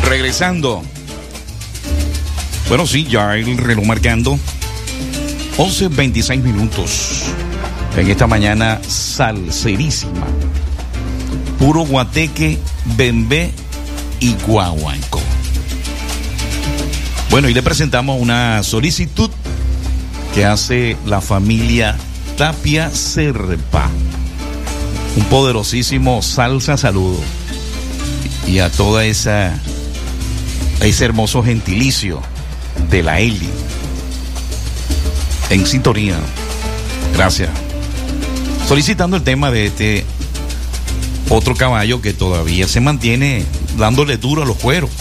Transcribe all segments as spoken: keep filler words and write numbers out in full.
Regresando. Bueno, sí, ya el reloj marcando once veintiséis minutos. En esta mañana salserísima. Puro guateque, bembé y guaguanco. Bueno, y le presentamos una solicitud que hace la familia Tapia Serpa. Un poderosísimo salsa saludo. Y a toda esa, a ese hermoso gentilicio de la Eli. En sintonía. Gracias. Solicitando el tema de este otro caballo que todavía se mantiene dándole duro a los cueros.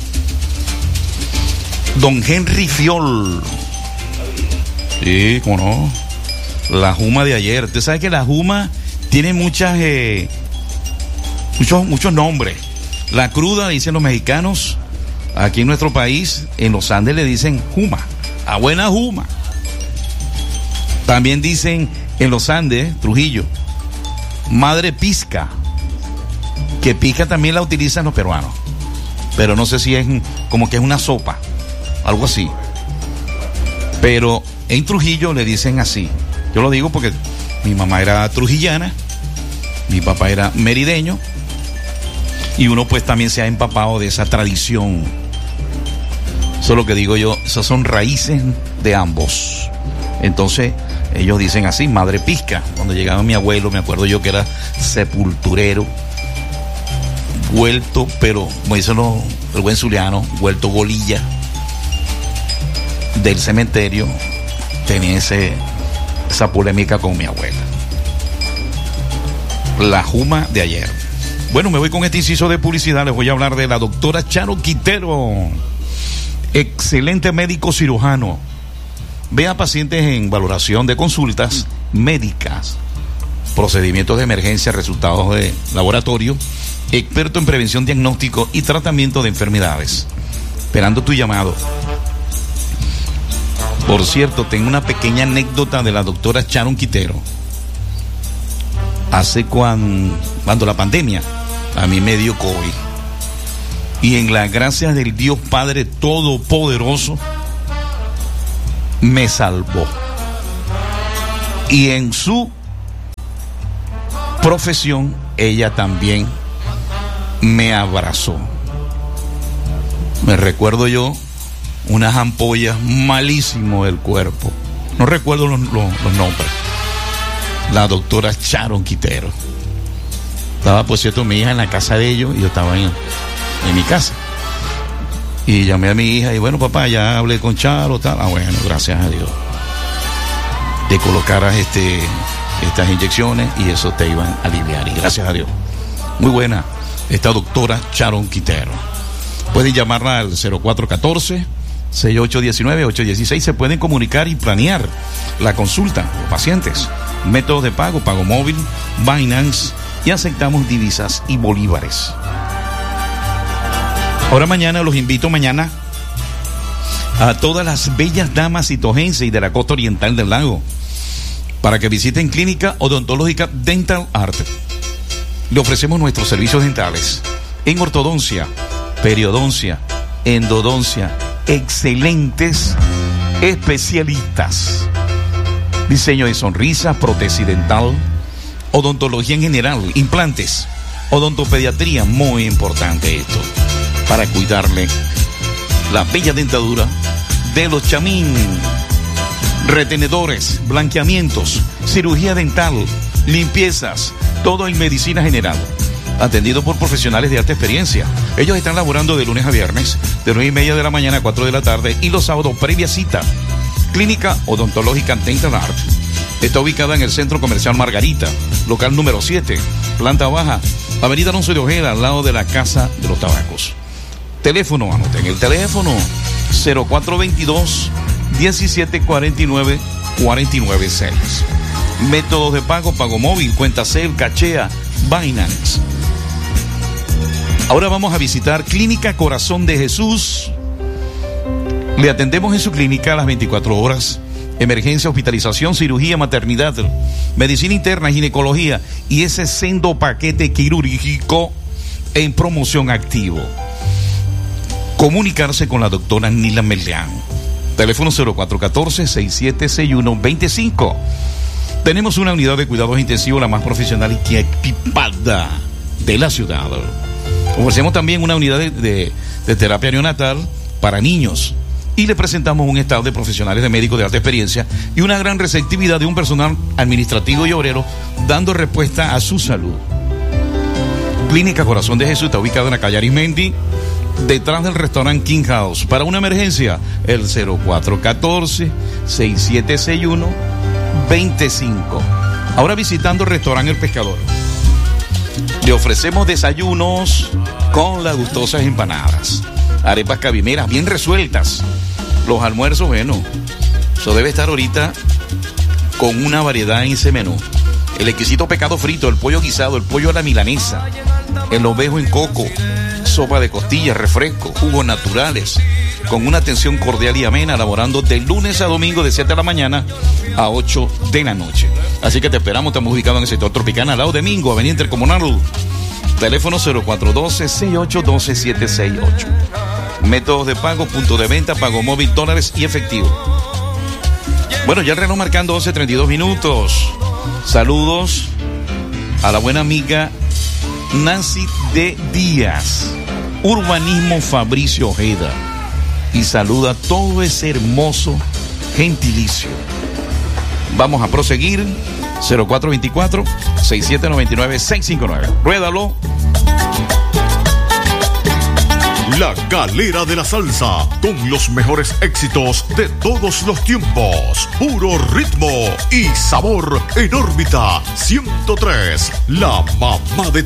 Don Henry Fiol. Sí, cómo no. La Juma de ayer. Usted sabe que la Juma tiene muchas, eh, muchos, muchos nombres. La cruda, dicen los mexicanos. Aquí en nuestro país, en los Andes le dicen Juma. A buena Juma. También dicen en los Andes, Trujillo, madre pizca. Que pizca también la utilizan los peruanos. Pero no sé si es como que es una sopa. Algo así. Pero en Trujillo le dicen así. Yo lo digo porque mi mamá era trujillana, mi papá era merideño, y uno pues también se ha empapado de esa tradición. Eso es lo que digo yo, esas son raíces de ambos. Entonces ellos dicen así, madre pizca. Cuando llegaba mi abuelo, me acuerdo yo que era sepulturero, vuelto, pero como dicen los, el buen zuliano, vuelto golilla del cementerio. Tenía ese, esa polémica con mi abuela. La Juma de ayer. Bueno, me voy con este inciso de publicidad. Les voy a hablar de la doctora Charo Quintero. Excelente médico cirujano. Ve a pacientes en valoración de consultas médicas, procedimientos de emergencia, resultados de laboratorio, experto en prevención, diagnóstico y tratamiento de enfermedades. Esperando tu llamado. Por cierto, tengo una pequeña anécdota de la doctora Charo Quintero. Hace cuando, cuando la pandemia, a mí me dio COVID. Y en la gracia del Dios Padre Todopoderoso, me salvó. Y en su profesión, ella también me abrazó. Me recuerdo yo unas ampollas malísimo del cuerpo. No recuerdo los, los, los nombres. La doctora Charo Quintero. Estaba, por cierto, mi hija en la casa de ellos y yo estaba en, en mi casa. Y llamé a mi hija y bueno, papá, ya hablé con Charo, tal. Ah, bueno, gracias a Dios. Te colocaras este, estas inyecciones y eso te iban a aliviar. Y gracias a Dios. Muy buena esta doctora Charo Quintero. Pueden llamarla al cero cuatro uno cuatro, seis ocho uno nueve, ocho uno seis. Se pueden comunicar y planear la consulta de pacientes. Métodos de pago, pago móvil, Binance, y aceptamos divisas y bolívares. Ahora mañana los invito mañana a todas las bellas damas itojenses y de la costa oriental del lago para que visiten Clínica Odontológica Dental Art. Le ofrecemos nuestros servicios dentales en ortodoncia, periodoncia, endodoncia, excelentes especialistas. Diseño de sonrisas, prótesis dental, odontología en general, implantes, odontopediatría, muy importante esto, para cuidarle la bella dentadura de los chamín. Retenedores, blanqueamientos, cirugía dental, limpiezas, todo en medicina general. Atendido por profesionales de alta experiencia. Ellos están laborando de lunes a viernes, de nueve y media de la mañana a cuatro de la tarde, y los sábados previa cita. Clínica Odontológica Dental Art. Está ubicada en el Centro Comercial Margarita, local número siete, planta baja, Avenida Alonso de Ojeda, al lado de la Casa de los Tabacos. Teléfono, anoten el teléfono, cero cuatro dos dos, diecisiete cuarenta y nueve, cuarenta y nueve seis. Métodos de pago, pago móvil, cuenta Cel, Cachea, Binance. Ahora vamos a visitar Clínica Corazón de Jesús. Le atendemos en su clínica a las veinticuatro horas. Emergencia, hospitalización, cirugía, maternidad, medicina interna, ginecología y ese sendo paquete quirúrgico en promoción activo. comunicarse con la doctora Nila Meleán. Teléfono cero cuatro uno cuatro, seis siete seis uno, dos cinco. Tenemos una unidad de cuidados intensivos, la más profesional y equipada de la ciudad. Ofrecemos también una unidad de, de, de terapia neonatal para niños. Y le presentamos un estado de profesionales de médicos de alta experiencia y una gran receptividad de un personal administrativo y obrero dando respuesta a su salud. Clínica Corazón de Jesús está ubicada en la calle Arismendi, detrás del restaurante King House. Para una emergencia, el cero cuatro uno cuatro, seis siete seis uno, dos cinco. Ahora visitando el restaurante El Pescador. Le ofrecemos desayunos con las gustosas empanadas, arepas cabimeras bien resueltas. Los almuerzos, bueno, eso debe estar ahorita con una variedad en ese menú. El exquisito pescado frito, el pollo guisado, el pollo a la milanesa, el ovejo en coco, sopa de costillas, refresco, jugos naturales, con una atención cordial y amena, elaborando de lunes a domingo de siete de la mañana a ocho de la noche. Así que te esperamos, estamos ubicados en el sector Tropicana, al lado de Mingo, Avenida Intercomunal. Teléfono cero cuatro uno dos, seis ocho uno dos, siete seis ocho. Métodos de pago, punto de venta, pago móvil, dólares y efectivo. Bueno, ya el reloj marcando once treinta y dos minutos. Saludos a la buena amiga Nancy de Díaz, Urbanismo Fabricio Ojeda, y saluda todo ese hermoso gentilicio. Vamos a proseguir. Cero cuatro dos cuatro, seis siete nueve nueve, seis cinco nueve. Ruédalo. La Galera de la Salsa, con los mejores éxitos de todos los tiempos. Puro ritmo y sabor en órbita ciento tres. La mamá de